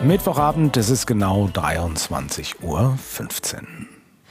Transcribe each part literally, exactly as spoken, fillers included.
Mittwochabend, es ist genau dreiundzwanzig Uhr fünfzehn.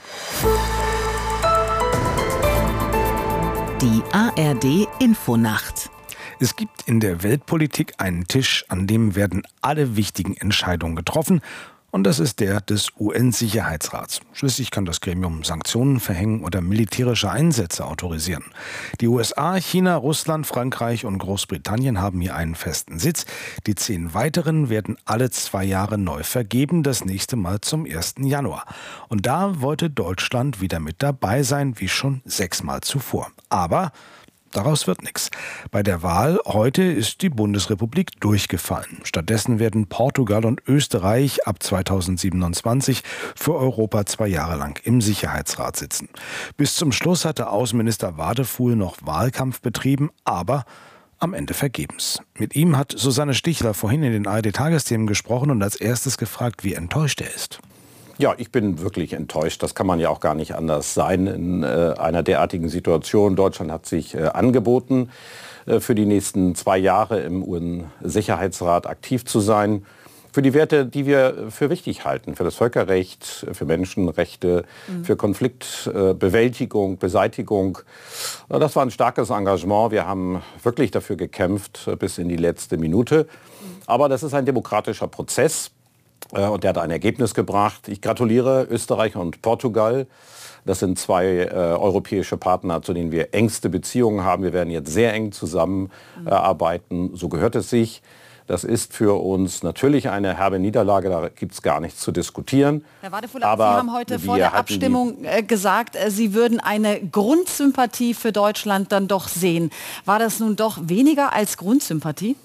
Die A R D Infonacht. Es gibt in der Weltpolitik einen Tisch, an dem werden alle wichtigen Entscheidungen getroffen. Und das ist der des U N-Sicherheitsrats. Schließlich kann das Gremium Sanktionen verhängen oder militärische Einsätze autorisieren. Die U S A, China, Russland, Frankreich und Großbritannien haben hier einen festen Sitz. Die zehn weiteren werden alle zwei Jahre neu vergeben, das nächste Mal zum ersten Januar. Und da wollte Deutschland wieder mit dabei sein, wie schon sechsmal zuvor. Aber daraus wird nichts. Bei der Wahl heute ist die Bundesrepublik durchgefallen. Stattdessen werden Portugal und Österreich ab zweitausendsiebenundzwanzig für Europa zwei Jahre lang im Sicherheitsrat sitzen. Bis zum Schluss hatte Außenminister Wadefuhl noch Wahlkampf betrieben, aber am Ende vergebens. Mit ihm hat Susanne Stichler vorhin in den A R D-Tagesthemen gesprochen und als erstes gefragt, wie enttäuscht er ist. Ja, ich bin wirklich enttäuscht. Das kann man ja auch gar nicht anders sein in äh, einer derartigen Situation. Deutschland hat sich äh, angeboten, äh, für die nächsten zwei Jahre im U N-Sicherheitsrat aktiv zu sein. Für die Werte, die wir für wichtig halten. Für das Völkerrecht, für Menschenrechte, mhm. für Konfliktbewältigung, äh, Beseitigung. Äh, das war ein starkes Engagement. Wir haben wirklich dafür gekämpft äh, bis in die letzte Minute. Aber das ist ein demokratischer Prozess. Und der hat ein Ergebnis gebracht. Ich gratuliere Österreich und Portugal. Das sind zwei äh, europäische Partner, zu denen wir engste Beziehungen haben. Wir werden jetzt sehr eng zusammenarbeiten. Äh, so gehört es sich. Das ist für uns natürlich eine herbe Niederlage. Da gibt es gar nichts zu diskutieren. Herr Wadefuhl, aber Sie haben heute vor der Abstimmung äh, gesagt, äh, Sie würden eine Grundsympathie für Deutschland dann doch sehen. War das nun doch weniger als Grundsympathie?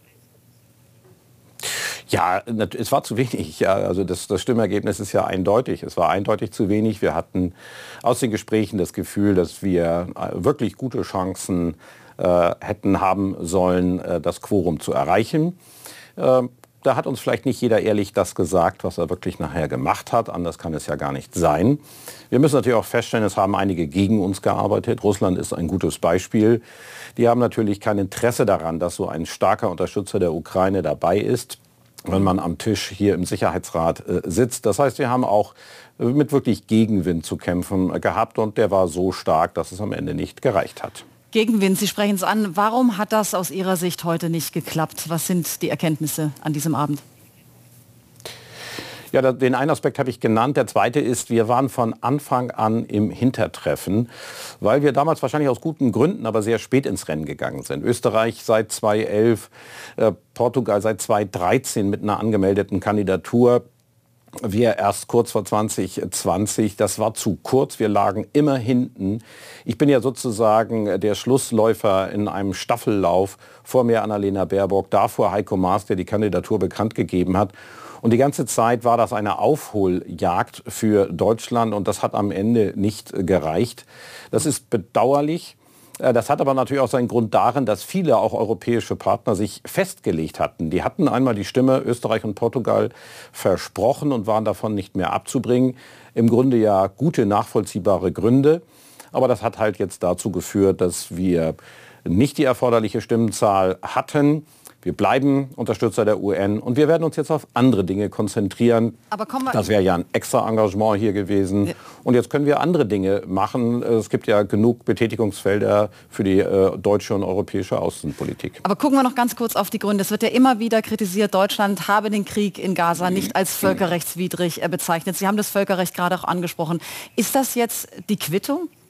Ja, es war zu wenig. Ja, also das, das Stimmergebnis ist ja eindeutig. Es war eindeutig zu wenig. Wir hatten aus den Gesprächen das Gefühl, dass wir wirklich gute Chancen äh, hätten haben sollen, äh, das Quorum zu erreichen. Äh, da hat uns vielleicht nicht jeder ehrlich das gesagt, was er wirklich nachher gemacht hat. Anders kann es ja gar nicht sein. Wir müssen natürlich auch feststellen, es haben einige gegen uns gearbeitet. Russland ist ein gutes Beispiel. Die haben natürlich kein Interesse daran, dass so ein starker Unterstützer der Ukraine dabei ist, wenn man am Tisch hier im Sicherheitsrat äh, sitzt. Das heißt, wir haben auch äh, mit wirklich Gegenwind zu kämpfen äh, gehabt und der war so stark, dass es am Ende nicht gereicht hat. Gegenwind, Sie sprechen es an. Warum hat das aus Ihrer Sicht heute nicht geklappt? Was sind die Erkenntnisse an diesem Abend? Ja, den einen Aspekt habe ich genannt. Der zweite ist, wir waren von Anfang an im Hintertreffen, weil wir damals wahrscheinlich aus guten Gründen, aber sehr spät ins Rennen gegangen sind. Österreich seit zweitausendelf, äh, Portugal seit zweitausenddreizehn mit einer angemeldeten Kandidatur. Wir erst kurz vor zwanzig zwanzig, das war zu kurz, wir lagen immer hinten. Ich bin ja sozusagen der Schlussläufer in einem Staffellauf, vor mir Annalena Baerbock, davor Heiko Maas, der die Kandidatur bekannt gegeben hat. Und die ganze Zeit war das eine Aufholjagd für Deutschland und das hat am Ende nicht gereicht. Das ist bedauerlich. Das hat aber natürlich auch seinen Grund darin, dass viele auch europäische Partner sich festgelegt hatten. Die hatten einmal die Stimme Österreich und Portugal versprochen und waren davon nicht mehr abzubringen. Im Grunde ja gute, nachvollziehbare Gründe. Aber das hat halt jetzt dazu geführt, dass wir nicht die erforderliche Stimmenzahl hatten. Wir bleiben Unterstützer der U N und wir werden uns jetzt auf andere Dinge konzentrieren. Aber kommen wir, das wäre ja ein extra Engagement hier gewesen. Ja. Und jetzt können wir andere Dinge machen. Es gibt ja genug Betätigungsfelder für die äh, deutsche und europäische Außenpolitik. Aber gucken wir noch ganz kurz auf die Gründe. Es wird ja immer wieder kritisiert, Deutschland habe den Krieg in Gaza nicht als völkerrechtswidrig äh, bezeichnet. Sie haben das Völkerrecht gerade auch angesprochen. Ist das jetzt die Quittung?